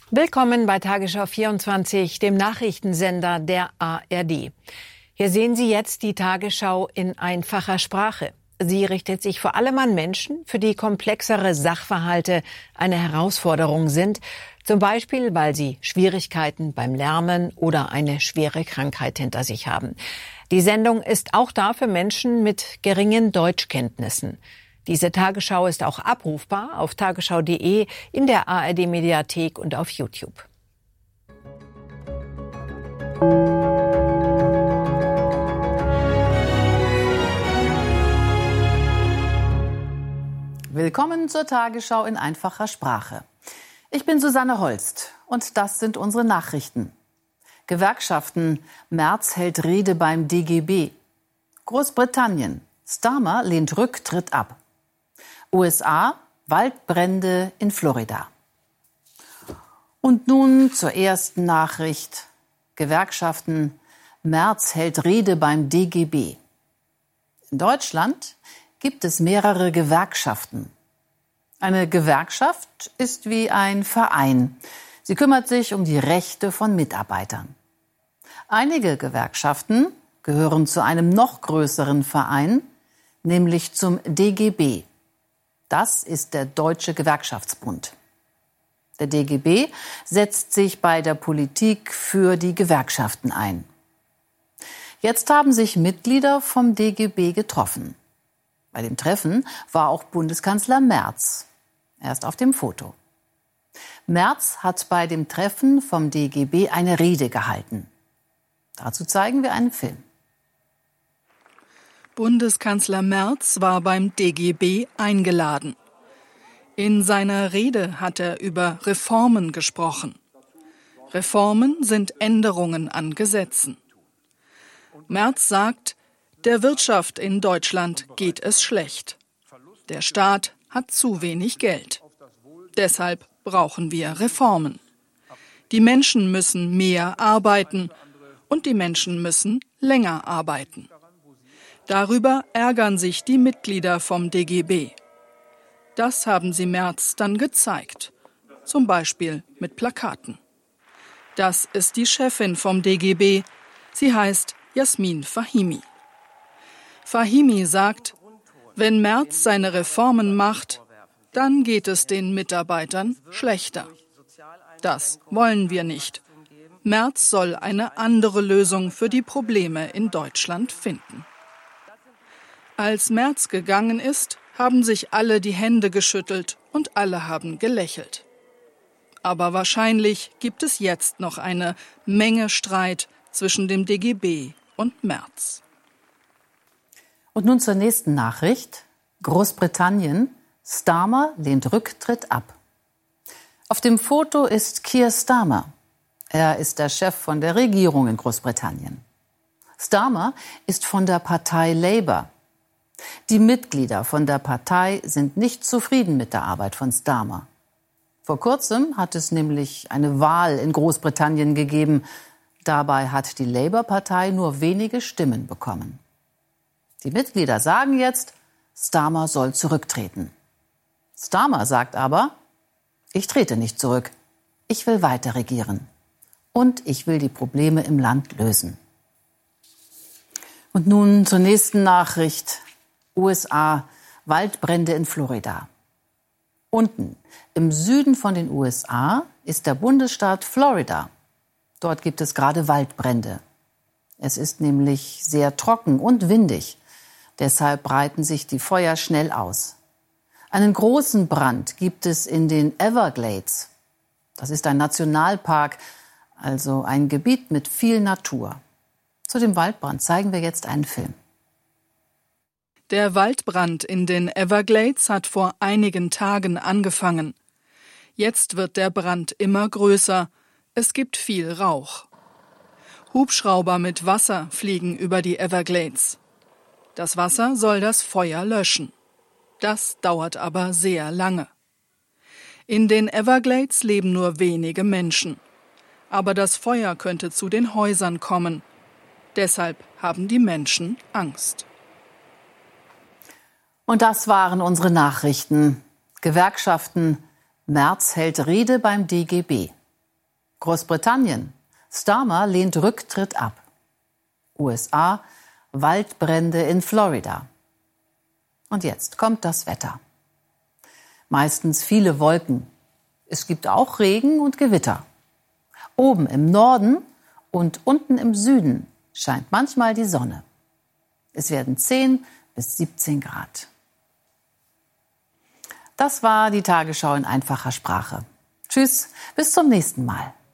Willkommen bei Tagesschau 24, dem Nachrichtensender der ARD. Hier sehen Sie jetzt die Tagesschau in einfacher Sprache. Sie richtet sich vor allem an Menschen, für die komplexere Sachverhalte eine Herausforderung sind. Zum Beispiel, weil sie Schwierigkeiten beim Lernen oder eine schwere Krankheit hinter sich haben. Die Sendung ist auch da für Menschen mit geringen Deutschkenntnissen. Diese Tagesschau ist auch abrufbar auf tagesschau.de, in der ARD-Mediathek und auf YouTube. Willkommen zur Tagesschau in einfacher Sprache. Ich bin Susanne Holst und das sind unsere Nachrichten. Gewerkschaften, Merz hält Rede beim DGB. Großbritannien, Starmer lehnt Rücktritt ab. USA, Waldbrände in Florida. Und nun zur ersten Nachricht. Gewerkschaften, Merz hält Rede beim DGB. In Deutschland gibt es mehrere Gewerkschaften. Eine Gewerkschaft ist wie ein Verein. Sie kümmert sich um die Rechte von Mitarbeitern. Einige Gewerkschaften gehören zu einem noch größeren Verein, nämlich zum DGB. Das ist der Deutsche Gewerkschaftsbund. Der DGB setzt sich bei der Politik für die Gewerkschaften ein. Jetzt haben sich Mitglieder vom DGB getroffen. Bei dem Treffen war auch Bundeskanzler Merz. Er ist auf dem Foto. Merz hat bei dem Treffen vom DGB eine Rede gehalten. Dazu zeigen wir einen Film. Bundeskanzler Merz war beim DGB eingeladen. In seiner Rede hat er über Reformen gesprochen. Reformen sind Änderungen an Gesetzen. Merz sagt, der Wirtschaft in Deutschland geht es schlecht. Der Staat hat zu wenig Geld. Deshalb brauchen wir Reformen. Die Menschen müssen mehr arbeiten und die Menschen müssen länger arbeiten. Darüber ärgern sich die Mitglieder vom DGB. Das haben sie Merz dann gezeigt, zum Beispiel mit Plakaten. Das ist die Chefin vom DGB. Sie heißt Jasmin Fahimi. Fahimi sagt, wenn Merz seine Reformen macht, dann geht es den Mitarbeitern schlechter. Das wollen wir nicht. Merz soll eine andere Lösung für die Probleme in Deutschland finden. Als Merz gegangen ist, haben sich alle die Hände geschüttelt und alle haben gelächelt. Aber wahrscheinlich gibt es jetzt noch eine Menge Streit zwischen dem DGB und Merz. Und nun zur nächsten Nachricht. Großbritannien, Starmer lehnt Rücktritt ab. Auf dem Foto ist Keir Starmer. Er ist der Chef von der Regierung in Großbritannien. Starmer ist von der Partei Labour. Die Mitglieder von der Partei sind nicht zufrieden mit der Arbeit von Starmer. Vor kurzem hat es nämlich eine Wahl in Großbritannien gegeben. Dabei hat die Labour-Partei nur wenige Stimmen bekommen. Die Mitglieder sagen jetzt, Starmer soll zurücktreten. Starmer sagt aber, ich trete nicht zurück. Ich will weiter regieren. Und ich will die Probleme im Land lösen. Und nun zur nächsten Nachricht. USA, Waldbrände in Florida. Unten im Süden von den USA ist der Bundesstaat Florida. Dort gibt es gerade Waldbrände. Es ist nämlich sehr trocken und windig. Deshalb breiten sich die Feuer schnell aus. Einen großen Brand gibt es in den Everglades. Das ist ein Nationalpark, also ein Gebiet mit viel Natur. Zu dem Waldbrand zeigen wir jetzt einen Film. Der Waldbrand in den Everglades hat vor einigen Tagen angefangen. Jetzt wird der Brand immer größer. Es gibt viel Rauch. Hubschrauber mit Wasser fliegen über die Everglades. Das Wasser soll das Feuer löschen. Das dauert aber sehr lange. In den Everglades leben nur wenige Menschen. Aber das Feuer könnte zu den Häusern kommen. Deshalb haben die Menschen Angst. Und das waren unsere Nachrichten. Gewerkschaften, Merz hält Rede beim DGB. Großbritannien. Starmer lehnt Rücktritt ab. USA. Waldbrände in Florida. Und jetzt kommt das Wetter. Meistens viele Wolken. Es gibt auch Regen und Gewitter. Oben im Norden und unten im Süden scheint manchmal die Sonne. Es werden 10 bis 17 Grad. Das war die Tagesschau in einfacher Sprache. Tschüss, bis zum nächsten Mal.